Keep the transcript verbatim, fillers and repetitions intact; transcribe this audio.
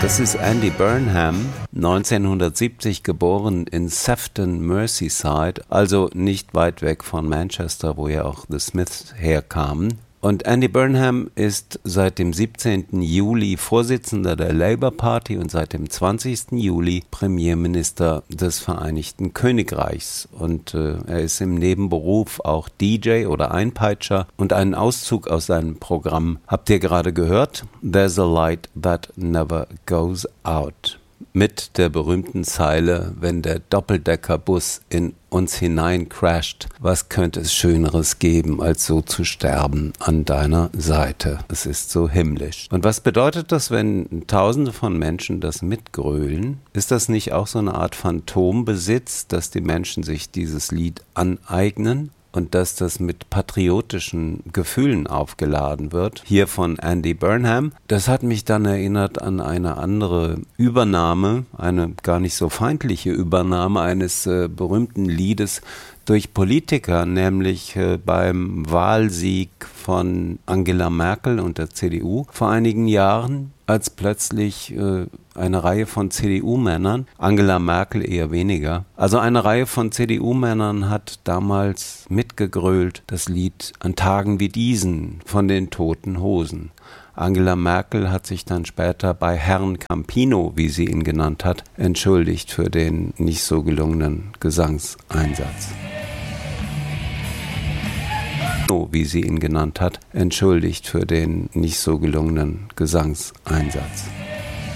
Das ist Andy Burnham, neunzehnhundertsiebzig geboren in Sefton, Merseyside, also nicht weit weg von Manchester, wo ja auch The Smiths herkamen. Und Andy Burnham ist seit dem siebzehnten Juli Vorsitzender der Labour Party und seit dem zwanzigsten Juli Premierminister des Vereinigten Königreichs. Und äh, er ist im Nebenberuf auch D J oder Einpeitscher. Und einen Auszug aus seinem Programm habt ihr gerade gehört. There's a light that never goes out. Mit der berühmten Zeile, wenn der Doppeldeckerbus in uns hinein crasht, was könnte es Schöneres geben, als so zu sterben an deiner Seite? Es ist so himmlisch. Und was bedeutet das, wenn Tausende von Menschen das mitgrölen? Ist das nicht auch so eine Art Phantombesitz, dass die Menschen sich dieses Lied aneignen? Und dass das mit patriotischen Gefühlen aufgeladen wird, hier von Andy Burnham. Das hat mich dann erinnert an eine andere Übernahme, eine gar nicht so feindliche Übernahme eines äh, berühmten Liedes durch Politiker, nämlich äh, beim Wahlsieg von Angela Merkel und der C D U vor einigen Jahren, als plötzlich äh, eine Reihe von C D U-Männern, Angela Merkel eher weniger, also eine Reihe von C D U-Männern hat damals mitgegrölt das Lied An Tagen wie diesen von den Toten Hosen. Angela Merkel hat sich dann später bei Herrn Campino, wie sie ihn genannt hat, entschuldigt für den nicht so gelungenen Gesangseinsatz. wie sie ihn genannt hat, entschuldigt für den nicht so gelungenen Gesangseinsatz.